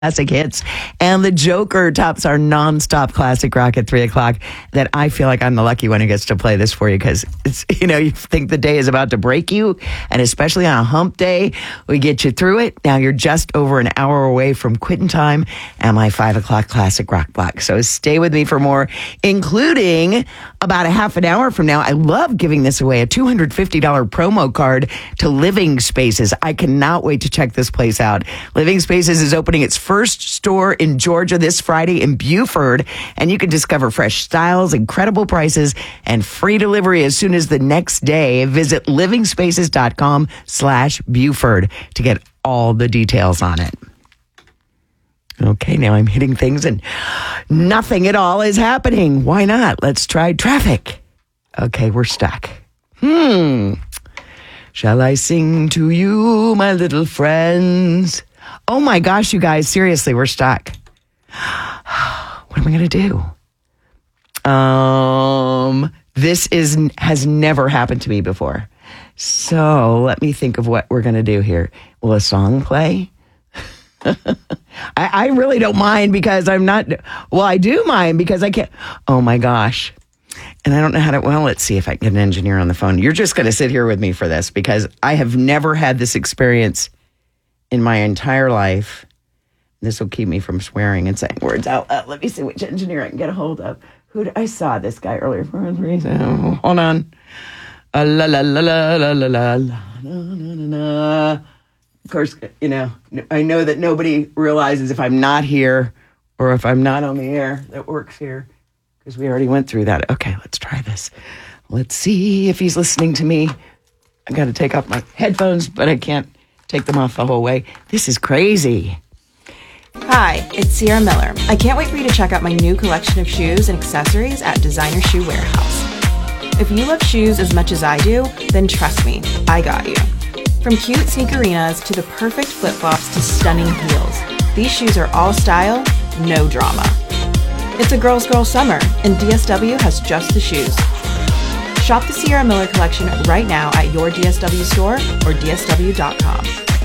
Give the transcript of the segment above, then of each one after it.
classic hits. And the Joker tops our nonstop classic rock at 3 o'clock. That I feel like I'm the lucky one who gets to play this for you because it's, you think the day is about to break you. And especially on a hump day, we get you through it. Now you're just over an hour away from quitting time and my 5 o'clock classic rock block. So stay with me for more, including about a half an hour from now. I love giving this away, a $250 promo card to Living Spaces. I cannot wait to check this place out. Living Spaces is opening its first store in Georgia this Friday in Buford, and you can discover fresh styles, incredible prices, and free delivery as soon as the next day. Visit livingspaces.com/Buford to get all the details on it. Okay, now I'm hitting things and nothing at all is happening. Why not? Let's try traffic. Okay, we're stuck. Shall I sing to you, my little friends? Oh my gosh, you guys, seriously, we're stuck. What am I going to do? This has never happened to me before. So let me think of what we're going to do here. Will a song play? I really don't mind because I'm not, well, I do mind because I can't, oh my gosh. And I don't know how to, well, let's see if I can get an engineer on the phone. You're just going to sit here with me for this because I have never had this experience in my entire life. This will keep me from swearing and saying words out loud. Let me see which engineer I can get a hold of. I saw this guy earlier for a reason. Hold on. La la la la la la la la la. Of course, I know that nobody realizes if I'm not here or if I'm not on the air that works here because we already went through that. Okay, let's try this. Let's see if he's listening to me. I got to take off my headphones, but I can't take them off the whole way. This is crazy. Hi, it's Sierra Miller. I can't wait for you to check out my new collection of shoes and accessories at Designer Shoe Warehouse. If you love shoes as much as I do, then trust me, I got you. From cute sneakerinas to the perfect flip-flops to stunning heels, these shoes are all style, no drama. It's a girl's girl summer, and DSW has just the shoes. Shop the Sierra Miller collection right now at your DSW store or dsw.com.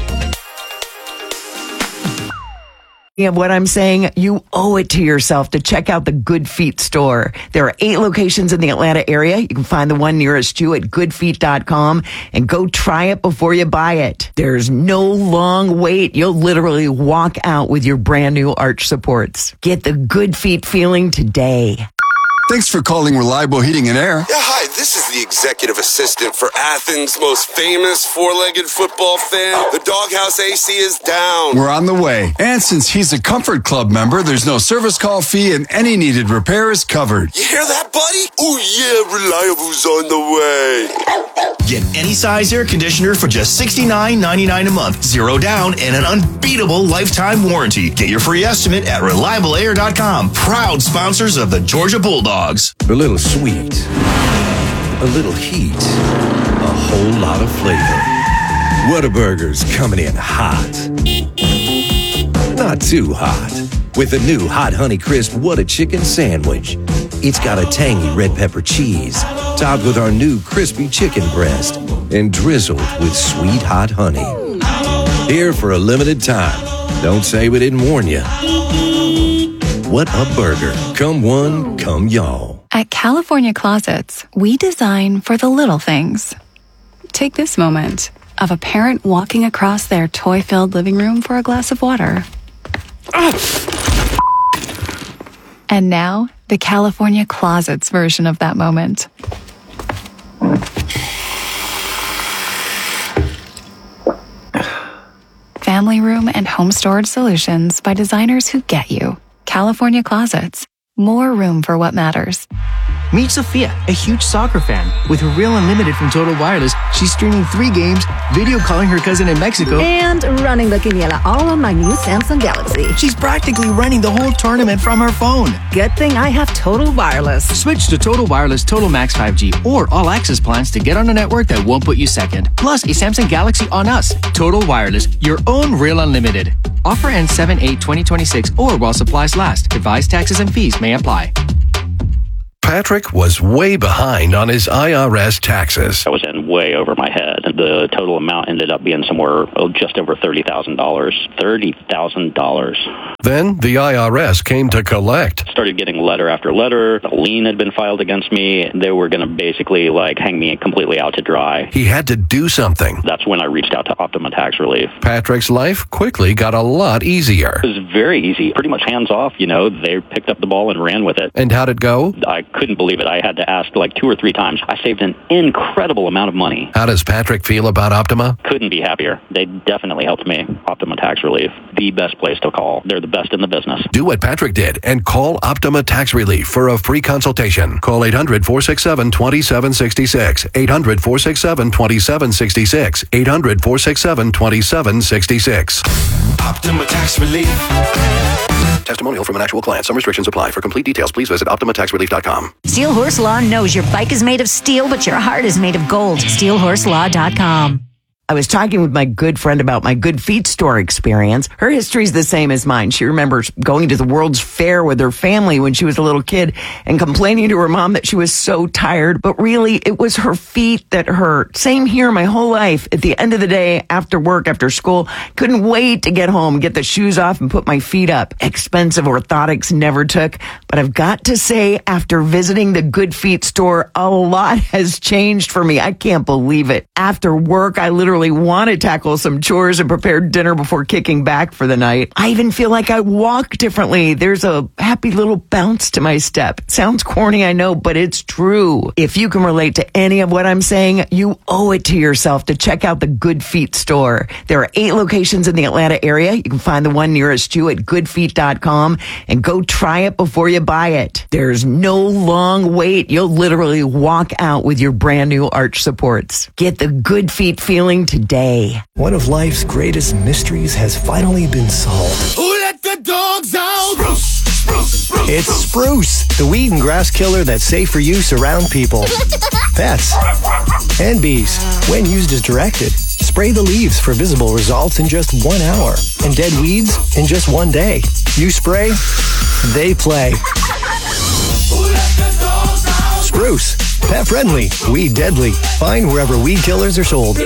What I'm saying, you owe it to yourself to check out the Good Feet store. There are 8 locations in the Atlanta area. You can find the one nearest you at goodfeet.com and go try it before you buy it. There's no long wait. You'll literally walk out with your brand new arch supports. Get the Good Feet feeling today. Thanks for calling Reliable Heating and Air. Yeah, hi, this is the executive assistant for Athens' most famous four-legged football fan. The Doghouse AC is down. We're on the way. And since he's a Comfort Club member, there's no service call fee and any needed repair is covered. You hear that, buddy? Oh, yeah, Reliable's on the way. Get any size air conditioner for just $69.99 a month. 0 down and an unbeatable lifetime warranty. Get your free estimate at ReliableAir.com. Proud sponsors of the Georgia Bulldogs. A little sweet, a little heat, a whole lot of flavor. Whataburger's coming in hot. Not too hot. With the new Hot Honey Crisp What a Chicken Sandwich. It's got a tangy red pepper cheese, topped with our new crispy chicken breast, and drizzled with sweet hot honey. Here for a limited time. Don't say we didn't warn you. What a burger. Come one, come y'all. At California Closets, we design for the little things. Take this moment of a parent walking across their toy-filled living room for a glass of water. And now, the California Closets version of that moment. Family room and home storage solutions by designers who get you. California Closets. More room for what matters. Meet Sophia, a huge soccer fan. With her Real Unlimited from Total Wireless, she's streaming 3 games, video calling her cousin in Mexico, and running the quiniela all on my new Samsung Galaxy. She's practically running the whole tournament from her phone. Good thing I have Total Wireless. Switch to Total Wireless Total Max 5G or All Access plans to get on a network that won't put you second. Plus, a Samsung Galaxy on us. Total Wireless, your own Real Unlimited. Offer ends 7/8/2026 or while supplies last. Advised taxes and fees may apply. Patrick was way behind on his IRS taxes. I was in way over my head. The total amount ended up being somewhere just over $30,000. $30,000. Then the IRS came to collect. Started getting letter after letter. A lien had been filed against me. They were going to basically hang me completely out to dry. He had to do something. That's when I reached out to Optima Tax Relief. Patrick's life quickly got a lot easier. It was very easy, pretty much hands off. They picked up the ball and ran with it. And how'd it go? I couldn't believe it. I had to ask 2 or 3 times. I saved an incredible amount of money. How does Patrick feel about Optima? Couldn't be happier. They definitely helped me. Optima Tax Relief, the best place to call. They're the best in the business. Do what Patrick did and call Optima Tax Relief for a free consultation. Call 800-467-2766. 800-467-2766. 800-467-2766. Optima Tax Relief. Testimonial from an actual client. Some restrictions apply. For complete details, please visit OptimaTaxRelief.com. Steel Horse Law knows your bike is made of steel, but your heart is made of gold. SteelHorseLaw.com. I was talking with my good friend about my Good Feet store experience. Her history's the same as mine. She remembers going to the World's Fair with her family when she was a little kid and complaining to her mom that she was so tired. But really, it was her feet that hurt. Same here my whole life. At the end of the day, after work, after school, couldn't wait to get home, get the shoes off and put my feet up. Expensive orthotics never took. But I've got to say, after visiting the Good Feet store, a lot has changed for me. I can't believe it. After work, I literally want to tackle some chores and prepare dinner before kicking back for the night. I even feel like I walk differently. There's a happy little bounce to my step. It sounds corny, I know, but it's true. If you can relate to any of what I'm saying, you owe it to yourself to check out the Good Feet store. There are 8 locations in the Atlanta area. You can find the one nearest you at goodfeet.com and go try it before you buy it. There's no long wait. You'll literally walk out with your brand new arch supports. Get the Good Feet feeling today. One of life's greatest mysteries has finally been solved. Who let the dogs out? Spruce, spruce, spruce. It's Spruce, the weed and grass killer that's safe for use around people, pets, and bees. When used as directed, spray the leaves for visible results in just 1 hour and dead weeds in just 1 day. You spray, they play. Who let the dogs out? Spruce, pet friendly, weed deadly. Find wherever weed killers are sold.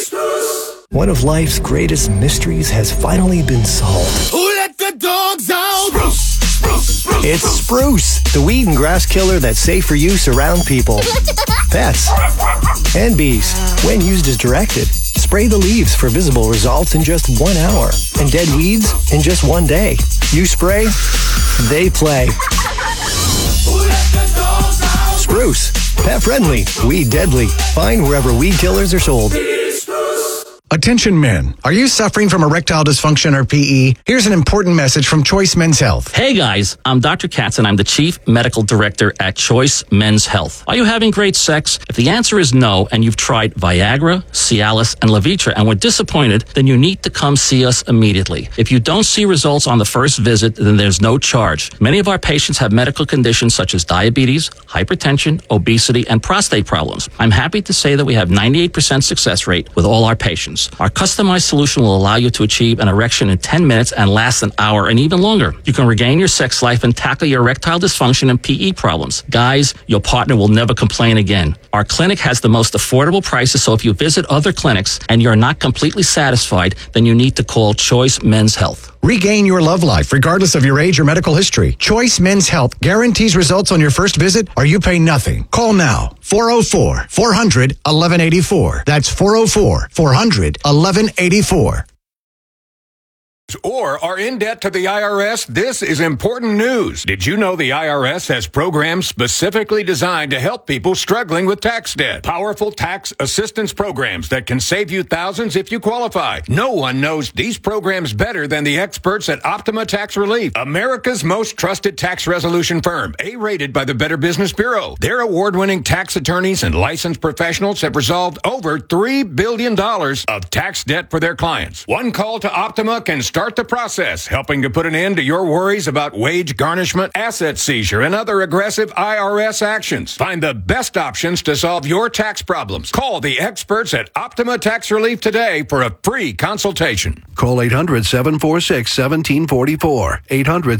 One of life's greatest mysteries has finally been solved. Who let the dogs out? Spruce, spruce, spruce. It's Spruce, the weed and grass killer that's safe for use around people, pets, and bees. When used as directed, spray the leaves for visible results in just 1 hour and dead weeds in just 1 day. You spray, they play. Who let the dogs out? Spruce, pet friendly, weed deadly. Find wherever weed killers are sold. Attention men, are you suffering from erectile dysfunction or PE? Here's an important message from Choice Men's Health. Hey guys, I'm Dr. Katz and I'm the Chief Medical Director at Choice Men's Health. Are you having great sex? If the answer is no and you've tried Viagra, Cialis, and Levitra and were disappointed, then you need to come see us immediately. If you don't see results on the first visit, then there's no charge. Many of our patients have medical conditions such as diabetes, hypertension, obesity, and prostate problems. I'm happy to say that we have 98% success rate with all our patients. Our customized solution will allow you to achieve an erection in 10 minutes and last an hour and even longer. You can regain your sex life and tackle your erectile dysfunction and PE problems. Guys, your partner will never complain again. Our clinic has the most affordable prices, so if you visit other clinics and you're not completely satisfied, then you need to call Choice Men's Health. Regain your love life regardless of your age or medical history. Choice Men's Health guarantees results on your first visit or you pay nothing. Call now. 404-400-1184. That's 404-400-1184. Or are in debt to the IRS, this is important news. Did you know the IRS has programs specifically designed to help people struggling with tax debt? Powerful tax assistance programs that can save you thousands if you qualify. No one knows these programs better than the experts at Optima Tax Relief, America's most trusted tax resolution firm, A-rated by the Better Business Bureau. Their award-winning tax attorneys and licensed professionals have resolved over $3 billion of tax debt for their clients. One call to Optima can start the process, helping to put an end to your worries about wage garnishment, asset seizure, and other aggressive IRS actions. Find the best options to solve your tax problems. Call the experts at Optima Tax Relief today for a free consultation. Call 800-746-1744.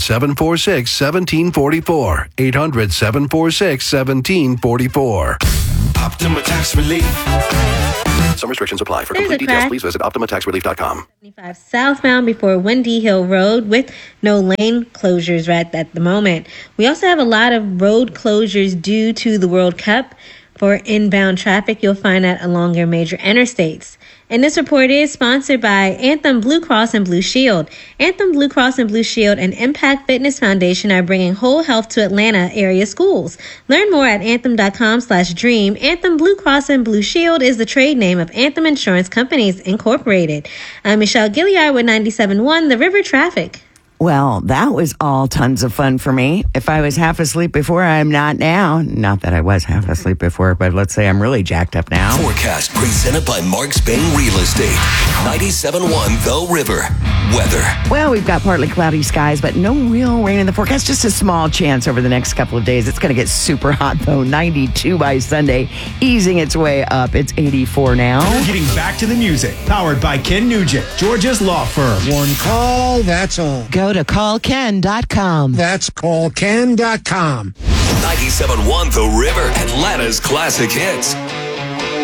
800-746-1744. 800-746-1744. Optima Tax Relief. Some restrictions apply. For There's complete a details, crack. please visit OptimaTaxRelief.com. 75 southbound before Windy Hill Road with no lane closures right at the moment. We also have a lot of road closures due to the World Cup. For inbound traffic, you'll find that along your major interstates. And this report is sponsored by Anthem Blue Cross and Blue Shield. Anthem Blue Cross and Blue Shield and Impact Fitness Foundation are bringing whole health to Atlanta area schools. Learn more at anthem.com/dream. Anthem Blue Cross and Blue Shield is the trade name of Anthem Insurance Companies Incorporated. I'm Michelle Gilliard with 97.1 The River Traffic. Well, that was all tons of fun for me. If I was half asleep before, I'm not now. Not that I was half asleep before, but let's say I'm really jacked up now. Forecast presented by Mark Spain Real Estate. 97.1 The River. Weather. Well, we've got partly cloudy skies, but no real rain in the forecast. Just a small chance over the next couple of days. It's going to get super hot, though. 92 by Sunday, easing its way up. It's 84 now. We're getting back to the music. Powered by Ken Nugent, Georgia's law firm. One call, that's all. Go to callken.com. That's callken.com. 97.1 The River. Atlanta's classic hits.